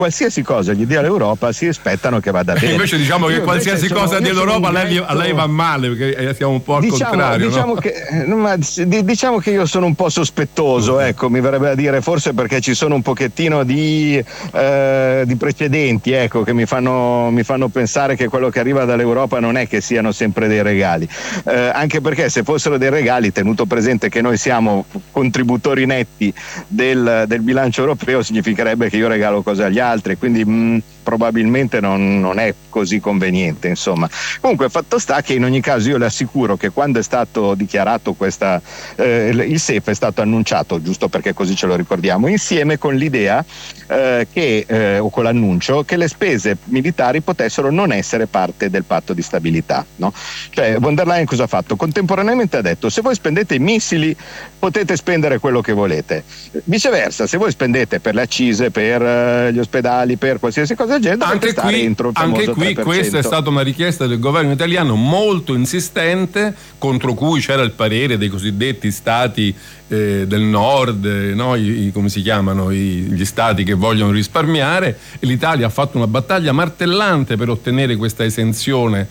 qualsiasi cosa gli dia l'Europa si aspettano che vada bene. Invece diciamo che qualsiasi cosa dell'Europa a lei va male, perché siamo un po' al contrario. Diciamo che io sono un po' sospettoso, ecco, mi verrebbe a dire, forse perché ci sono un pochettino di precedenti, ecco, che mi fanno pensare che quello che arriva dall'Europa non è che siano sempre dei regali, anche perché se fossero dei regali, tenuto presente che noi siamo contributori netti del bilancio europeo, significherebbe che io regalo cose agli altri, quindi probabilmente non è così conveniente, insomma. Comunque fatto sta che in ogni caso io le assicuro che quando è stato dichiarato il SEF è stato annunciato, giusto perché così ce lo ricordiamo, insieme con l'idea o con l'annuncio che le spese militari potessero non essere parte del patto di stabilità, no? Cioè von der Leyen cosa ha fatto? Contemporaneamente ha detto: se voi spendete i missili potete spendere quello che volete, viceversa se voi spendete per le accise, per gli ospedali, per qualsiasi cosa del genere, anche stare entro il famoso anche qui 3%. Questa è stata una richiesta del governo italiano molto insistente, contro cui c'era il parere dei cosiddetti stati del nord, no? Come si chiamano gli stati che vogliono risparmiare, e l'Italia ha fatto una battaglia martellante per ottenere questa esenzione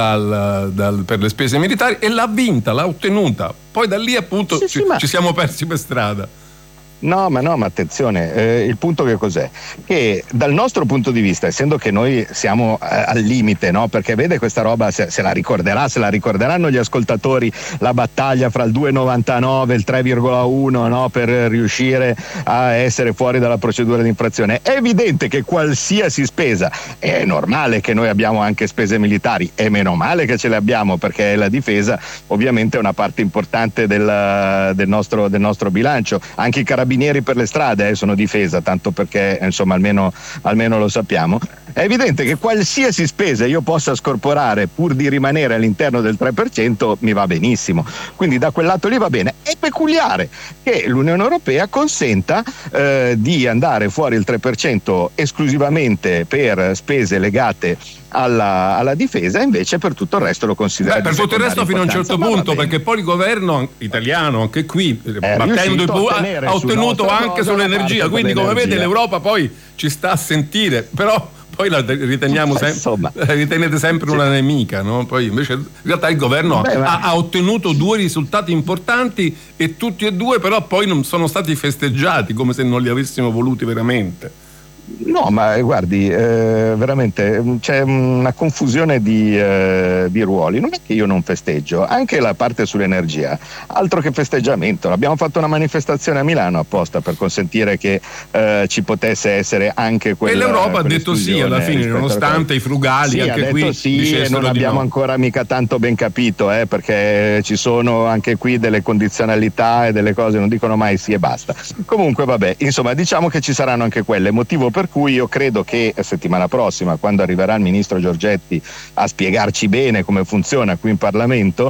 per le spese militari, e l'ha vinta, l'ha ottenuta. Poi da lì appunto ci siamo persi per strada. No, ma attenzione, il punto che cos'è? Che dal nostro punto di vista, essendo che noi siamo al limite, no? Perché vede questa roba, se la ricorderanno gli ascoltatori, la battaglia fra il 2,99 e il 3,1, no? Per riuscire a essere fuori dalla procedura di infrazione. È evidente che qualsiasi spesa, è normale che noi abbiamo anche spese militari, e meno male che ce le abbiamo, perché la difesa ovviamente è una parte importante del nostro bilancio. Anche i carabinieri per le strade sono difesa, tanto perché insomma almeno lo sappiamo. È evidente che qualsiasi spesa io possa scorporare pur di rimanere all'interno del 3% mi va benissimo, quindi da quel lato lì va bene. È peculiare che l'Unione Europea consenta di andare fuori il 3% esclusivamente per spese legate alla difesa, e invece per tutto il resto lo considera per tutto il resto fino a un certo punto, perché poi il governo italiano anche qui battendo ha ottenuto anche sull'energia, quindi come vede l'Europa poi ci sta a sentire, però poi la riteniamo ritenete sempre una nemica, no? Poi invece in realtà il governo ha ottenuto due risultati importanti, e tutti e due però poi non sono stati festeggiati, come se non li avessimo voluti veramente. No, ma guardi, veramente c'è una confusione di ruoli. Non è che io non festeggio, anche la parte sull'energia, altro che festeggiamento. Abbiamo fatto una manifestazione a Milano apposta per consentire che ci potesse essere anche quella. E l'Europa ha detto sì alla fine, nonostante i frugali anche qui sì, e non abbiamo ancora mica tanto ben capito, perché ci sono anche qui delle condizionalità e delle cose, non dicono mai sì e basta. Comunque vabbè, insomma, diciamo che ci saranno anche quelle, motivo per cui io credo che settimana prossima, quando arriverà il ministro Giorgetti a spiegarci bene come funziona qui in Parlamento,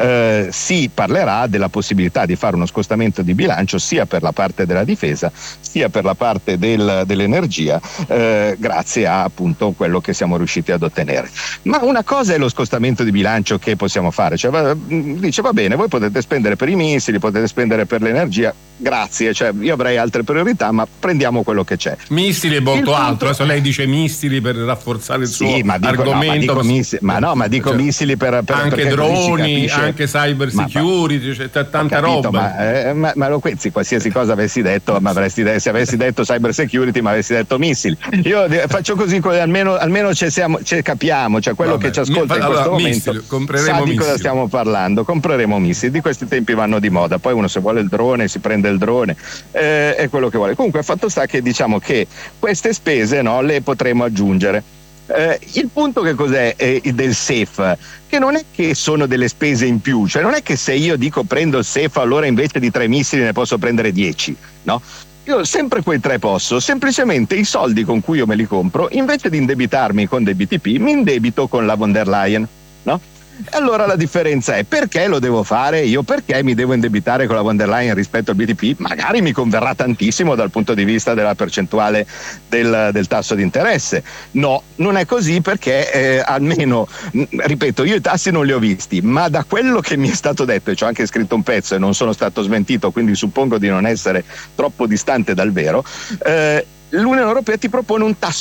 si parlerà della possibilità di fare uno scostamento di bilancio sia per la parte della difesa sia per la parte dell'energia, grazie a appunto quello che siamo riusciti ad ottenere. Ma una cosa è lo scostamento di bilancio che possiamo fare, cioè dice va bene, voi potete spendere per i missili, potete spendere per l'energia, grazie, cioè io avrei altre priorità, ma prendiamo quello che c'è. Missili e molto altro. Adesso lei dice missili per rafforzare il suo argomento. Dico missili per anche droni, anche cyber security, c'è tanta roba. Ma lo pensi, qualsiasi cosa avessi detto, se avessi detto cyber security, ma avessi detto missili. Io faccio così, almeno ci capiamo, cioè quello che ci ascolta in questo momento sa di cosa stiamo parlando. Compreremo missili, di questi tempi vanno di moda. Poi uno se vuole il drone si prende il drone, è quello che vuole. Comunque fatto sta che diciamo che queste spese, no, le potremo aggiungere. Il punto che cos'è del SEF? Che non è che sono delle spese in più, cioè non è che se io dico prendo il SEF allora invece di 3 missili ne posso prendere 10, no? Io sempre quei 3 posso, semplicemente i soldi con cui io me li compro, invece di indebitarmi con dei BTP, mi indebito con la von der Leyen, no? Allora la differenza è: perché lo devo fare io? Perché mi devo indebitare con la von der Leyen rispetto al BTP? Magari mi converrà tantissimo dal punto di vista della percentuale del tasso di interesse. No, non è così, perché almeno, ripeto, io i tassi non li ho visti, ma da quello che mi è stato detto, e ci ho anche scritto un pezzo e non sono stato smentito, quindi suppongo di non essere troppo distante dal vero, l'Unione Europea ti propone un tasso